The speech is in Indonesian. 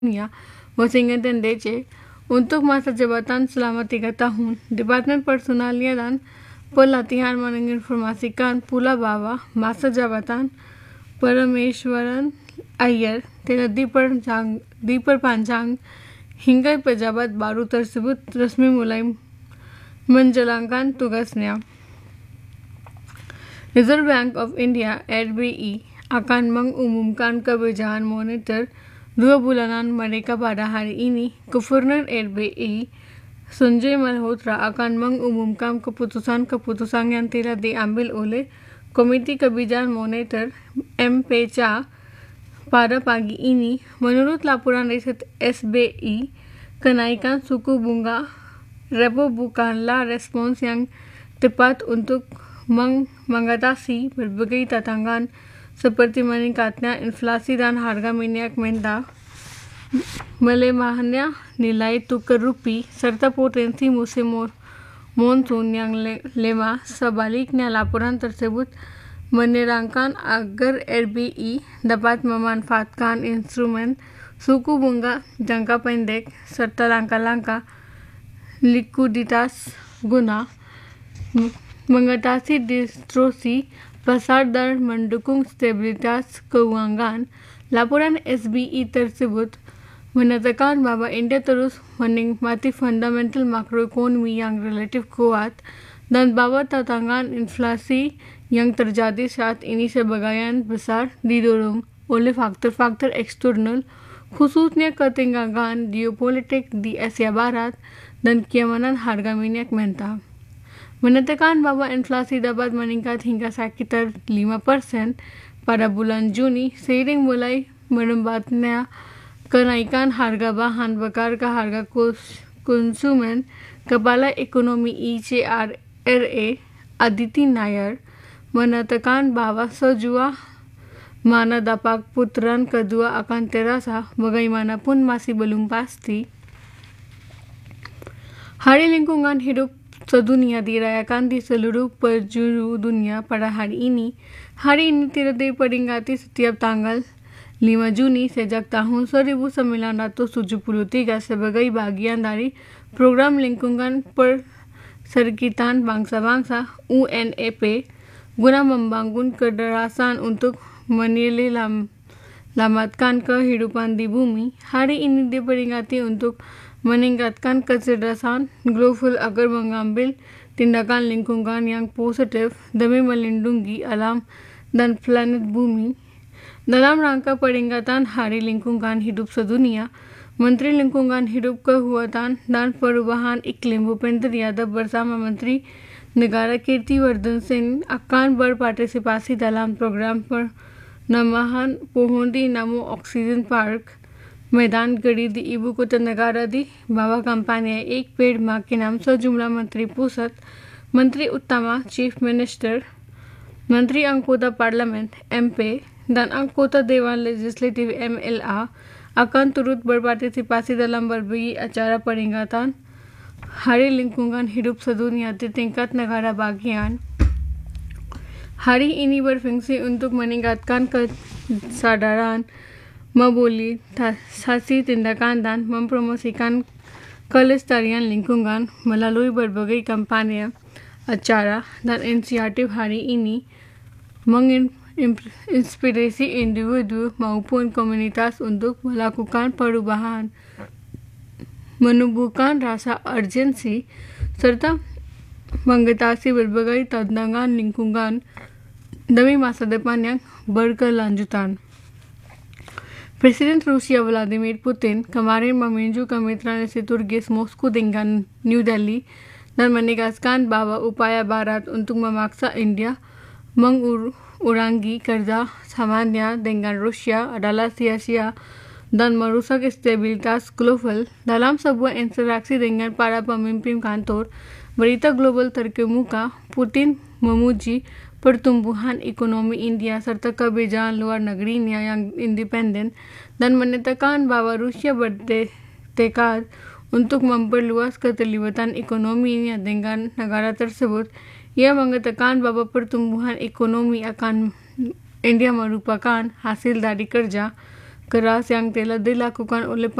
Dunia, Washington DC, untuk masa jabatan selama 3 tahun. Departemen Personalia dan Pelatihan menginformasikan pula bahwa masa jabatan Parameswaran Iyer telah diperpanjang hingga pejabat baru tersebut resmi mulai menjalankan tugasnya. Reserve Bank of India (RBI) akan mengumumkan kebijakan moneter 2 bulanan mereka pada hari ini. Gubernur RBI Sanjay Malhotra akan mengumumkan keputusan-keputusan yang telah diambil oleh Komiti Kebijakan Moneter (MPCA) pada pagi ini. Menurut laporan riset SBI, kenaikan suku bunga repo bukanlah respons yang tepat untuk mengatasi berbagai tantangan seperti meningkatnya inflasi dan harga minyak mentah, melemahnya nilai tukar rupiah, serta potensi musim monsun yang lemah. Sebaliknya, laporan tersebut menerangkan agar RBI dapat memanfaatkan instrumen suku bunga jangka pendek serta langkah-langkah likuiditas guna mengatasi distorsi pasar dan mendukung stabilitas keuangan. Laporan SBI tersebut menyatakan bahwa India terus menikmati fundamental makroekonomi yang relatif kuat dan bahwa tantangan inflasi yang terjadi saat ini sebagian besar didorong oleh faktor-faktor eksternal, khususnya ketegangan geopolitik di Asia Barat dan keamanan harga minyak mentah. Menyatakan bahwa inflasi dapat meningkat hingga sekitar 5% pada bulan Juni seiring mulai melambatnya kenaikan harga bahan bakar ke harga konsumen. Kepala Ekonomi ICRA Aditi Nair menyatakan bahwa sejauh mana dampak putaran kedua akan terasa, bagaimanapun masih belum pasti. Hari Lingkungan Hidup Sedunia dirayakan di seluruh penjuru dunia pada hari ini. Hari ini tidak diperingati setiap tanggal 5 Juni sejak tahun 1973 sebagai bagian dari Program Lingkungan Perserikatan Bangsa-Bangsa UNEP guna membangun kecerdasan untuk menyelamatkan kehidupan di bumi. Hari ini diperingati untuk meningkatkan kecerdasan global agar mengambil tindakan lingkungan yang positif demi melindungi alam dan planet bumi. Dalam rangka peringatan Hari Lingkungan Hidup Sedunia, Menteri Lingkungan Hidup, Kehutanan dan Perubahan Iklim Bhupender Yadav bersama Menteri Negara Kirtiwardhan Singh akan berpartisipasi dalam program penambahan pohon di Namo Oxygen Park मैदान गढ़ी दी इबू को नगारा दी बाबा कंपनी एक पेड़ माँ के नाम सजुमला मंत्री पूसत मंत्री उत्तमा चीफ मिनिस्टर मंत्री अंकोता parliament MP dan anggota Dewan Legislatif MLA akan turut berpartisipasi dalam berbagai acara peringatan Hari Lingkungan Hidup Sedunia di tingkat negara bagian. Hari ini berfungsi untuk meningkatkan kesadaran, mobilisasi tindakan dan mempromosikan kelestarian lingkungan melalui berbagai kampanye, acara, dan inisiatif. Hari ini menginspirasi individu maupun komunitas untuk melakukan perubahan, menumbuhkan rasa urgensi, serta mengatasi berbagai tantangan lingkungan demi masa depan yang berkelanjutan. Presiden Rusia Vladimir Putin kemarin meminju kemitraan strategis Moskow dengan New Delhi dan menegaskan bahwa upaya Barat untuk memaksa India mengurangi kerja samanya dengan Rusia adalah sia-sia dan merusak stabilitas global. Dalam sebuah interaksi dengan para pemimpin kantor berita global terkemuka, Putin memuji pertumbuhan ekonomi India serta kebijakan luar negerinya yang independen dan menyatakan bahwa Rusia bertekad untuk memperluas keterlibatan ekonominya dengan negara tersebut. Ia mengatakan bahwa pertumbuhan ekonomi akan India merupakan hasil dari kerja keras yang telah dilakukan oleh